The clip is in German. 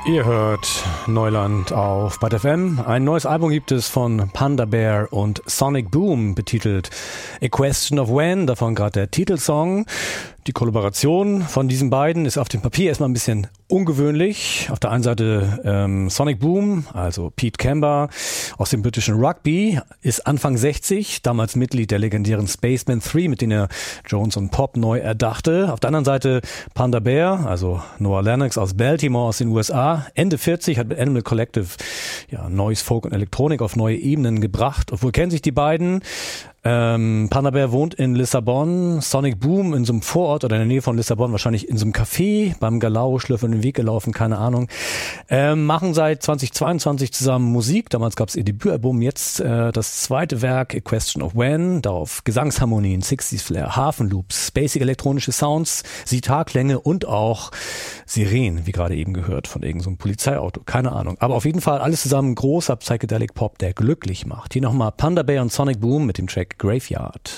Ihr hört Neuland auf Bad FM. Ein neues Album gibt es von Panda Bear und Sonic Boom, betitelt A Question of When, davon gerade der Titelsong. Die Kollaboration von diesen beiden ist auf dem Papier erstmal ein bisschen ungewöhnlich. Auf der einen Seite Sonic Boom, also Pete Kember aus dem britischen Rugby, ist Anfang 60, damals Mitglied der legendären Spacemen 3, mit denen er Jones und Pop neu erdachte. Auf der anderen Seite Panda Bear, also Noah Lennox aus Baltimore aus den USA, Ende 40, hat mit Animal Collective Noise, Folk und Elektronik auf neue Ebenen gebracht. Und wohl kennen sich die beiden? Panda Bear wohnt in Lissabon, Sonic Boom in so einem Vorort oder in der Nähe von Lissabon, wahrscheinlich in so einem Café, beim Galao, schlürfen den Weg gelaufen, keine Ahnung. Machen seit 2022 zusammen Musik, damals gab es ihr Debütalbum, jetzt das zweite Werk, A Question of When, darauf Gesangsharmonien, 60s Flair, Hafenloops, spacig elektronische Sounds, Sitar-Klänge und auch Sirenen, wie gerade eben gehört, von irgendeinem so Polizeiauto, keine Ahnung. Aber auf jeden Fall alles zusammen großer Psychedelic Pop, der glücklich macht. Hier nochmal Panda Bear und Sonic Boom mit dem Track Graveyard.